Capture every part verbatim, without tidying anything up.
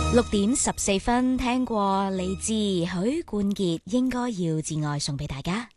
六點十四分，聽過嚟自許冠傑，應該要至愛送俾大家。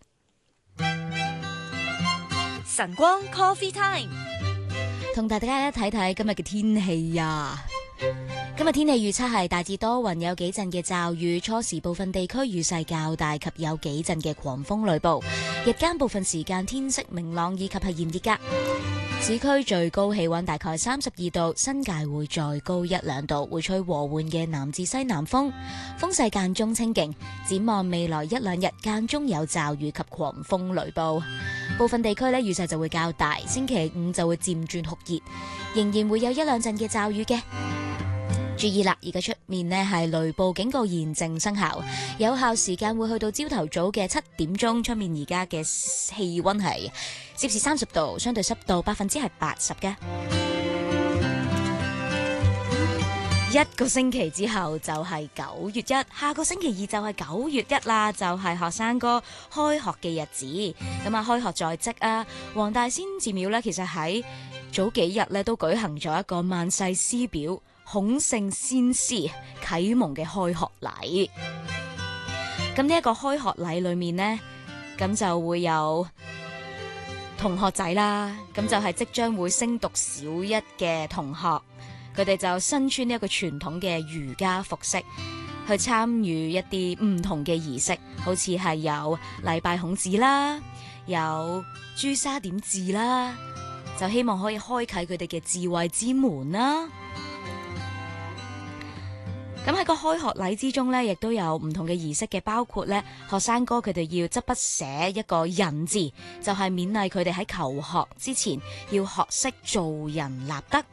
晨光 Coffee Time， 同大家睇睇今日嘅天氣啊！今日天氣預測係大致多雲，有幾陣嘅驟雨，初時部分地區雨勢較大，及有幾陣嘅狂風雷暴。日間部分時間天色明朗，以及係炎熱㗎。市區最高氣溫大概三十二度，新界會再高一兩度，會吹和緩嘅南至西南風，風勢間中清勁。展望未來一兩日間中有驟雨及狂風雷暴，部分地區呢雨勢就會較大。星期五就會漸轉酷熱，仍然會有一兩陣嘅驟雨嘅。注意啦，而家出面呢係雷暴警告現正生效，有效時間會去到朝頭早嘅七點鐘。出面而家嘅氣溫係攝氏三十度，相對濕度百分之係八十嘅。一個星期之後就係九月一，下個星期二就係九月一啦，就係、是、學生哥開學嘅日子。咁啊，開學在即啊，黃大仙寺廟呢，其實喺早幾日呢都舉行咗一個萬世師表孔聖先師啟蒙嘅開學禮。咁呢一個開學禮裏面呢，咁就會有同學仔啦，咁就係即將會升讀小一嘅同學，佢哋就身穿呢一個傳統嘅儒家服飾，去參與一啲唔同嘅儀式，好似係有禮拜孔子啦，有朱砂點字啦，就希望可以開啟佢哋嘅智慧之門啦。咁喺個開學禮之中呢，亦都有唔同嘅儀式嘅，包括呢學生哥佢哋要執筆寫一個人字，就係勉勵佢哋喺求學之前要學識做人立德。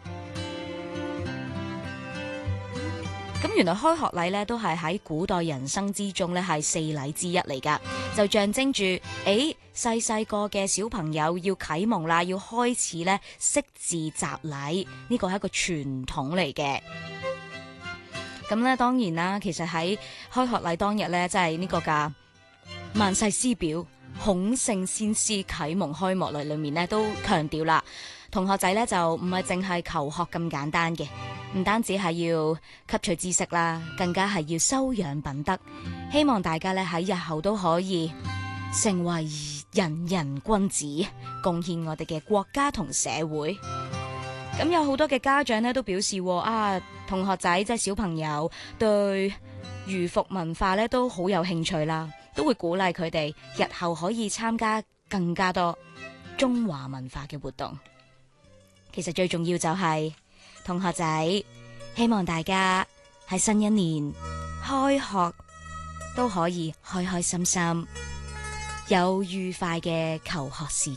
咁原來開學禮呢都係喺古代人生之中呢係四禮之一嚟噶，就象徵住誒細細個嘅小朋友要啟蒙啦，要開始呢識字習禮，呢個係一個傳統嚟嘅。咁咧，當然啦，其實喺開學禮當日咧，即係呢個嘅萬世師表孔聖先師啟蒙開幕禮裏面咧，都強調啦，同學仔咧就唔係淨係求學咁簡單嘅，唔單止係要吸取知識啦，更加係要修養品德。希望大家咧喺日後都可以成為仁人君子，貢獻我哋嘅國家同社會。咁有好多嘅家長咧都表示，啊，同學仔即係小朋友對儒服文化咧都好有興趣啦，都會鼓勵佢哋日後可以參加更加多中華文化嘅活動。其實最重要就係同學仔，希望大家喺新一年開學都可以開開心心，有愉快嘅求學時